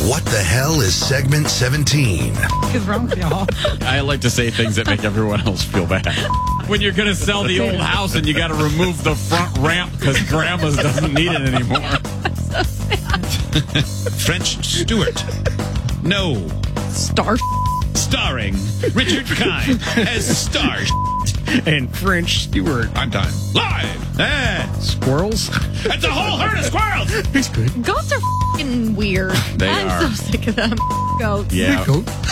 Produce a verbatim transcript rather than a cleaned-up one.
What the hell is segment seventeen? What's wrong with y'all? I like to say things that make everyone else feel bad. When you're going to sell the old house and you got to remove the front ramp because Grandma's doesn't need it anymore. French Stewart. No. Star. Starring Richard Kind as Star. And French Stewart. I'm done. Live and Squirrels? that's a whole herd of squirrels. He's good. Goats are f***ing weird. They I'm are. so sick of them. Goats. Yeah. Goat.